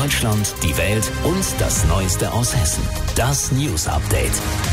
Deutschland, die Welt und das Neueste aus Hessen. Das News Update.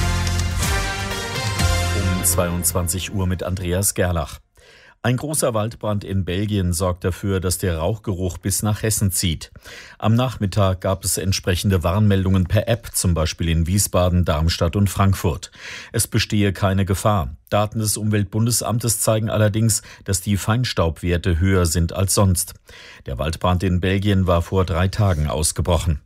Um 22 Uhr mit Andreas Gerlach. Ein großer Waldbrand in Belgien sorgt dafür, dass der Rauchgeruch bis nach Hessen zieht. Am Nachmittag gab es entsprechende Warnmeldungen per App, zum Beispiel in Wiesbaden, Darmstadt und Frankfurt. Es bestehe keine Gefahr. Daten des Umweltbundesamtes zeigen allerdings, dass die Feinstaubwerte höher sind als sonst. Der Waldbrand in Belgien war vor 3 Tagen ausgebrochen.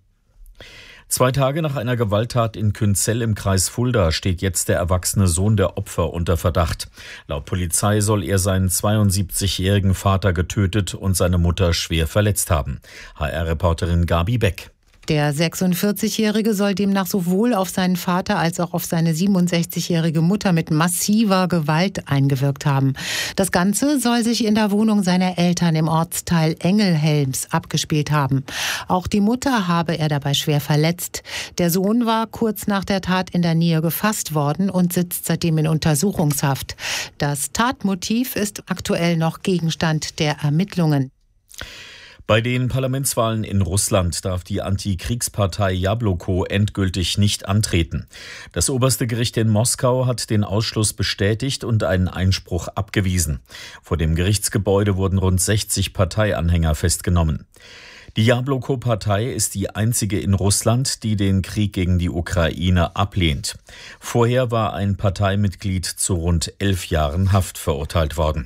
2 Tage nach einer Gewalttat in Künzell im Kreis Fulda steht jetzt der erwachsene Sohn der Opfer unter Verdacht. Laut Polizei soll er seinen 72-jährigen Vater getötet und seine Mutter schwer verletzt haben. HR-Reporterin Gabi Beck. Der 46-Jährige soll demnach sowohl auf seinen Vater als auch auf seine 67-jährige Mutter mit massiver Gewalt eingewirkt haben. Das Ganze soll sich in der Wohnung seiner Eltern im Ortsteil Engelhelms abgespielt haben. Auch die Mutter habe er dabei schwer verletzt. Der Sohn war kurz nach der Tat in der Nähe gefasst worden und sitzt seitdem in Untersuchungshaft. Das Tatmotiv ist aktuell noch Gegenstand der Ermittlungen. Bei den Parlamentswahlen in Russland darf die Antikriegspartei Jabloko endgültig nicht antreten. Das oberste Gericht in Moskau hat den Ausschluss bestätigt und einen Einspruch abgewiesen. Vor dem Gerichtsgebäude wurden rund 60 Parteianhänger festgenommen. Die Jabloko-Partei ist die einzige in Russland, die den Krieg gegen die Ukraine ablehnt. Vorher war ein Parteimitglied zu rund 11 Jahren Haft verurteilt worden.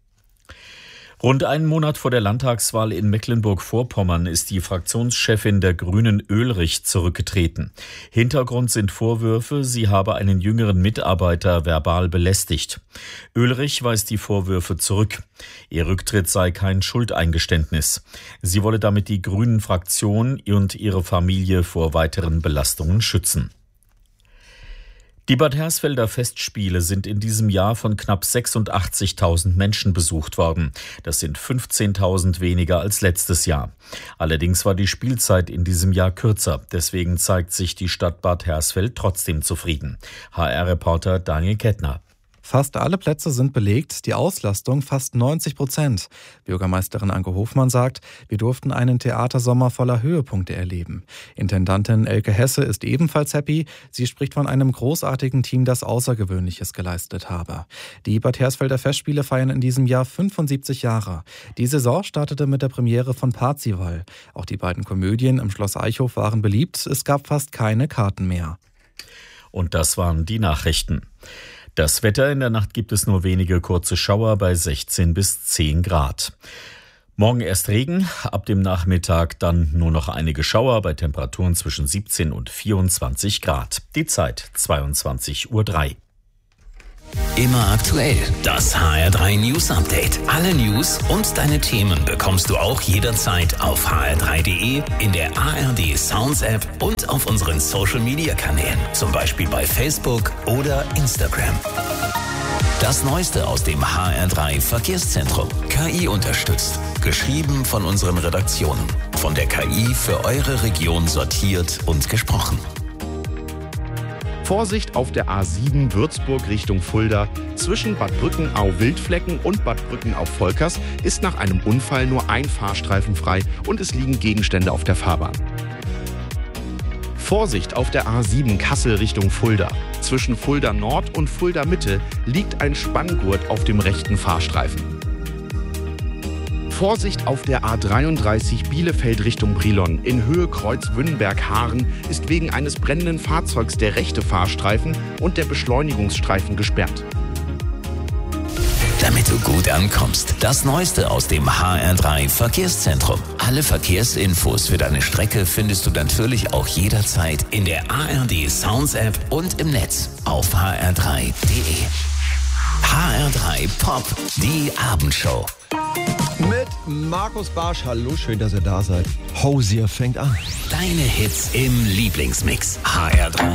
Rund einen Monat vor der Landtagswahl in Mecklenburg-Vorpommern ist die Fraktionschefin der Grünen Oehlrich zurückgetreten. Hintergrund sind Vorwürfe, sie habe einen jüngeren Mitarbeiter verbal belästigt. Oehlrich weist die Vorwürfe zurück. Ihr Rücktritt sei kein Schuldeingeständnis. Sie wolle damit die Grünen-Fraktion und ihre Familie vor weiteren Belastungen schützen. Die Bad Hersfelder Festspiele sind in diesem Jahr von knapp 86.000 Menschen besucht worden. Das sind 15.000 weniger als letztes Jahr. Allerdings war die Spielzeit in diesem Jahr kürzer. Deswegen zeigt sich die Stadt Bad Hersfeld trotzdem zufrieden. HR-Reporter Daniel Kettner. Fast alle Plätze sind belegt, die Auslastung fast 90%. Bürgermeisterin Anke Hofmann sagt, wir durften einen Theatersommer voller Höhepunkte erleben. Intendantin Elke Hesse ist ebenfalls happy. Sie spricht von einem großartigen Team, das Außergewöhnliches geleistet habe. Die Bad Hersfelder Festspiele feiern in diesem Jahr 75 Jahre. Die Saison startete mit der Premiere von Parzival. Auch die beiden Komödien im Schloss Eichhof waren beliebt. Es gab fast keine Karten mehr. Und das waren die Nachrichten. Das Wetter: in der Nacht gibt es nur wenige kurze Schauer bei 16 bis 10 Grad. Morgen erst Regen, ab dem Nachmittag dann nur noch einige Schauer bei Temperaturen zwischen 17 und 24 Grad. Die Zeit 22:03 Uhr. Immer aktuell. Das HR3 News Update. Alle News und deine Themen bekommst du auch jederzeit auf hr3.de, in der ARD Sounds App und auf unseren Social Media Kanälen. Zum Beispiel bei Facebook oder Instagram. Das Neueste aus dem HR3 Verkehrszentrum. KI unterstützt. Geschrieben von unseren Redaktionen. Von der KI für eure Region sortiert und gesprochen. Vorsicht auf der A7 Würzburg Richtung Fulda. Zwischen Bad Brückenau-Wildflecken und Bad Brückenau-Volkers ist nach einem Unfall nur ein Fahrstreifen frei und es liegen Gegenstände auf der Fahrbahn. Vorsicht auf der A7 Kassel Richtung Fulda. Zwischen Fulda Nord und Fulda Mitte liegt ein Spanngurt auf dem rechten Fahrstreifen. Vorsicht auf der A33 Bielefeld Richtung Brilon. In Höhe Kreuz Wünnenberg-Haaren ist wegen eines brennenden Fahrzeugs der rechte Fahrstreifen und der Beschleunigungsstreifen gesperrt. Damit du gut ankommst, das Neueste aus dem HR3 Verkehrszentrum. Alle Verkehrsinfos für deine Strecke findest du natürlich auch jederzeit in der ARD Sounds App und im Netz auf hr3.de. HR3 Pop, die Abendshow. Mit Markus Barsch. Hallo, schön, dass ihr da seid. Hosier fängt an. Deine Hits im Lieblingsmix. HR3.